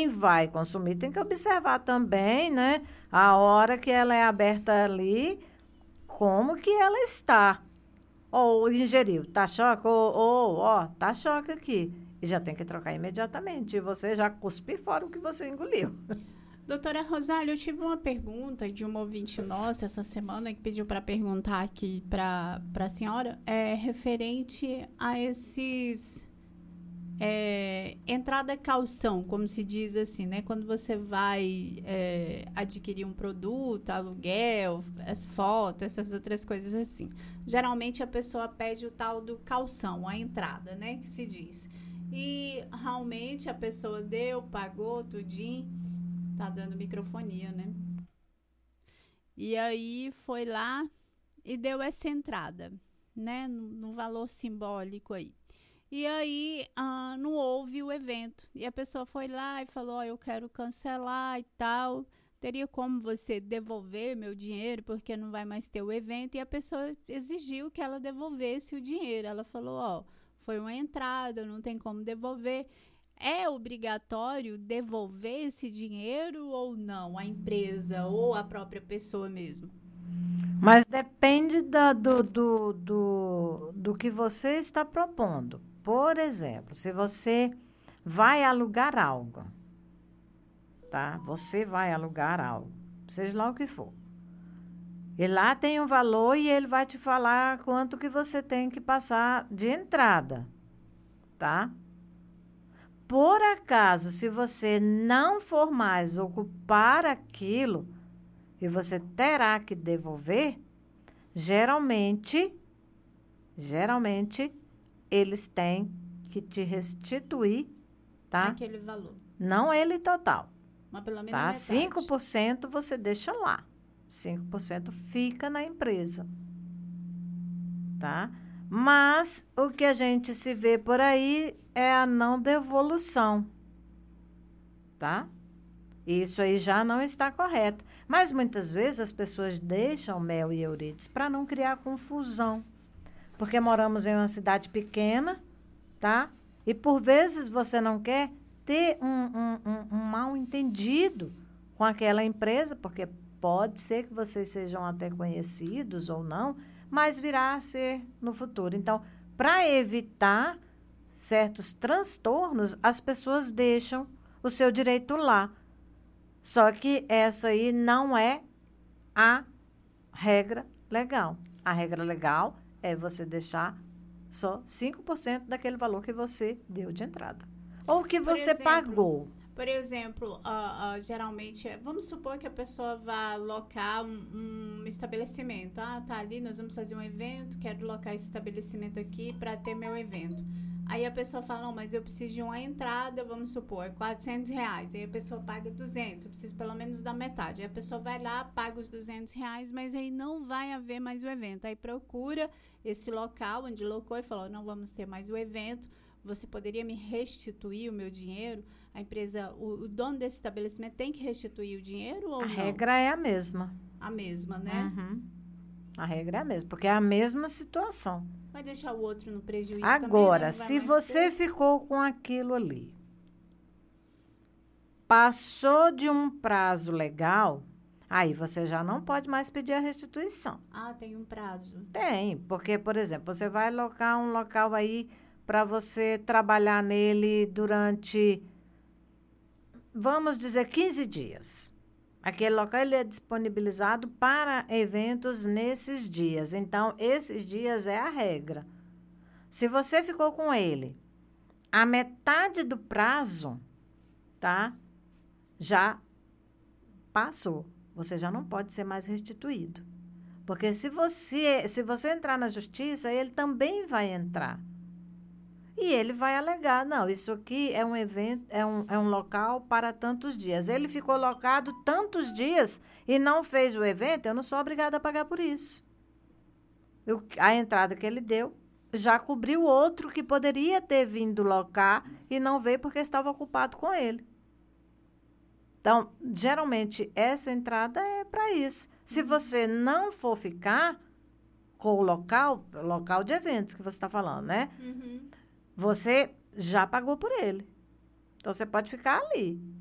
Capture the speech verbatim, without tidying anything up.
vai consumir tem que observar também, né? A hora que ela é aberta ali, como que ela está. Ou ingeriu, tá choque, ou, ou, ó, tá choque aqui. E já tem que trocar imediatamente. E você já cuspir fora o que você engoliu. Doutora Rosália, eu tive uma pergunta de uma ouvinte nossa essa semana que pediu para perguntar aqui para a senhora, é, referente a esses é, entrada calção, como se diz assim, né? Quando você vai é, adquirir um produto, aluguel, as fotos, essas outras coisas assim. Geralmente a pessoa pede o tal do calção, a entrada, né? Que se diz. E realmente a pessoa deu, pagou, tudinho. Tá dando microfonia, né? E aí foi lá e deu essa entrada, né? No, no valor simbólico aí. E aí ah, não houve o evento. E a pessoa foi lá e falou, oh, eu quero cancelar e tal. Teria como você devolver meu dinheiro, porque não vai mais ter o evento. E a pessoa exigiu que ela devolvesse o dinheiro. Ela falou, ó, oh, foi uma entrada, não tem como devolver. É obrigatório devolver esse dinheiro ou não? A empresa ou a própria pessoa mesmo? Mas depende da, do, do, do, do que você está propondo. Por exemplo, se você vai alugar algo, tá? Você vai alugar algo, seja lá o que for. E lá tem um valor e ele vai te falar quanto que você tem que passar de entrada, tá? Por acaso, se você não for mais ocupar aquilo e você terá que devolver, geralmente, geralmente, eles têm que te restituir, tá? Aquele valor. Não ele total, Mas pelo menos tá? metade. cinco por cento você deixa lá, cinco por cento fica na empresa, tá? Mas o que a gente se vê por aí é a não devolução, tá? Isso aí já não está correto. Mas muitas vezes as pessoas deixam Mel e Euridice para não criar confusão. Porque moramos em uma cidade pequena, tá? E por vezes você não quer ter um, um, um, um mal entendido com aquela empresa, porque pode ser que vocês sejam até conhecidos ou não, mas virá a ser no futuro. Então, para evitar certos transtornos, as pessoas deixam o seu direito lá. Só que essa aí não é a regra legal. A regra legal é você deixar só cinco por cento daquele valor que você deu de entrada. Ou que Por você exemplo, pagou. Por exemplo, uh, uh, geralmente, vamos supor que a pessoa vá locar um, um estabelecimento. Ah, tá ali, nós vamos fazer um evento, quero locar esse estabelecimento aqui para ter meu evento. Aí a pessoa fala, não, mas eu preciso de uma entrada, vamos supor, é quatrocentos reais. Aí a pessoa paga duzentos, eu preciso pelo menos da metade. Aí a pessoa vai lá, paga os duzentos reais, mas aí não vai haver mais o evento. Aí procura esse local onde locou e falou, não vamos ter mais o evento, você poderia me restituir o meu dinheiro? A empresa, o, o dono desse estabelecimento tem que restituir o dinheiro ou a não? A regra é a mesma. A mesma, né? Uhum. A regra é a mesma, porque é a mesma situação. Vai deixar o outro no prejuízo Agora, também, né? se você ter. ficou com aquilo ali, passou de um prazo legal, aí você já não pode mais pedir a restituição. Ah, tem um prazo. Tem, porque, por exemplo, você vai alocar um local aí para você trabalhar nele durante, vamos dizer, quinze dias. Aquele local ele é disponibilizado para eventos nesses dias. Então, esses dias é a regra. Se você ficou com ele a metade do prazo, tá? Já passou. Você já não pode ser mais restituído. Porque se você, se você entrar na justiça, ele também vai entrar. E ele vai alegar, não, isso aqui é um evento, é um, é um local para tantos dias. Ele ficou locado tantos dias e não fez o evento, eu não sou obrigada a pagar por isso. Eu, a entrada que ele deu já cobriu outro que poderia ter vindo locar e não veio porque estava ocupado com ele. Então, geralmente, essa entrada é para isso. Se você não for ficar com o local, local de eventos que você está falando, né? Uhum. Você já pagou por ele. Então, você pode ficar ali.